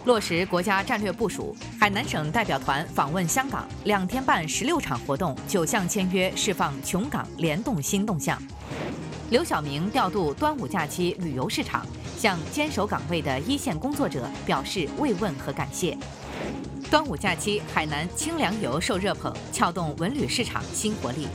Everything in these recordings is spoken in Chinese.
落实国家战略部署，海南省代表团访问香港，2天半16场活动，9项签约，释放琼港联动新动向。刘晓明调度端午假期旅游市场，向坚守岗位的一线工作者表示慰问和感谢。端午假期，海南清凉游受热捧，撬动文旅市场新活力。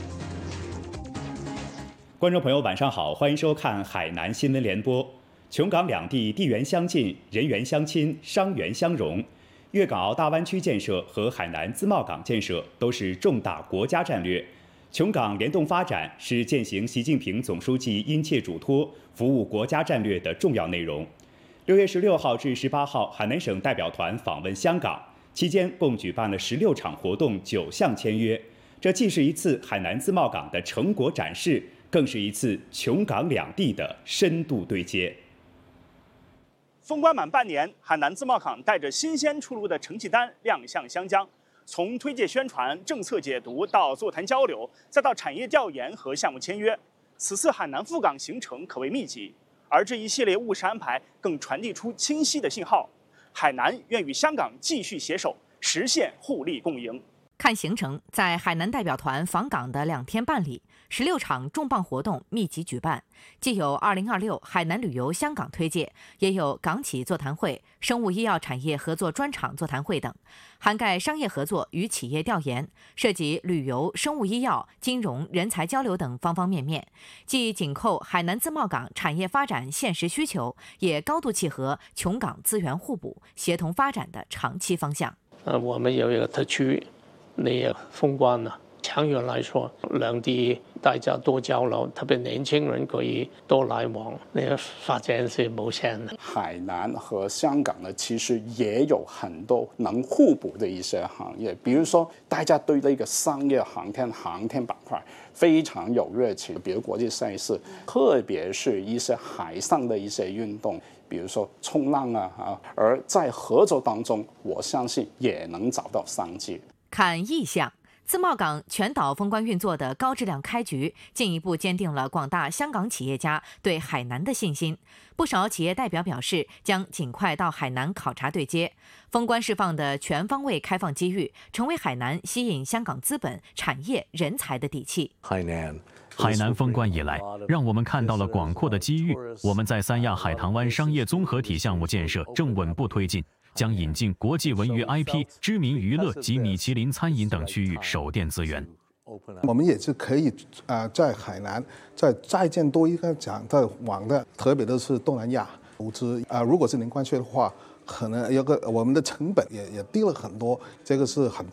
观众朋友，晚上好，欢迎收看海南新闻联播。琼港两地地缘相近，人员相亲，商源相融。粤港澳大湾区建设和海南自贸港建设都是重大国家战略。琼港联动发展是践行习近平总书记殷切嘱托、服务国家战略的重要内容。6月16号至18号，海南省代表团访问香港，期间共举办了16场活动，9项签约。这既是一次海南自贸港的成果展示，更是一次琼港两地的深度对接。 封关满半年，海南自贸港带着新鲜出炉的成绩单亮相湘江。从推介宣传、政策解读到座谈交流，再到产业调研和项目签约，此次海南赴港行程可谓密集。而这一系列务实安排更传递出清晰的信号：海南愿与香港继续携手，实现互利共赢。 看行程，在海南代表团访港的2天半里，16场重磅活动密集举办，既有2026海南旅游香港推介，也有港企座谈会、生物医药产业合作专场座谈会等，涵盖商业合作与企业调研，涉及旅游、生物医药、金融、人才交流等方方面面，既紧扣海南自贸港产业发展现实需求，也高度契合琼港资源互补、协同发展的长期方向。 我们有一个特区。那封关呢，长远来说，两地大家多交流，特别年轻人可以多来往，那个发展是无限的。 海南和香港呢，其实也有很多能互补的一些行业，比如说大家对那个商业航天板块非常有热情，比如国际赛事，特别是一些海上的一些运动。比如说冲浪而在合作当中，我相信也能找到商机。 看意向，自贸港全岛封关运作的高质量开局，进一步坚定了广大香港企业家对海南的信心。不少企业代表表示，将尽快到海南考察对接。封关释放的全方位开放机遇，成为海南吸引香港资本、产业、人才的底气。 海南封关以来，让我们看到了广阔的机遇。我们在三亚海棠湾商业综合体项目建设正稳步推进。将引进国际文娱 IP、知名娱乐及米其林餐饮等区域手电资源。 我们也是可以在海南再建多一个讲的网的，特别的是东南亚投资如果是零关税的话，可能我们的成本也低了很多，这个是很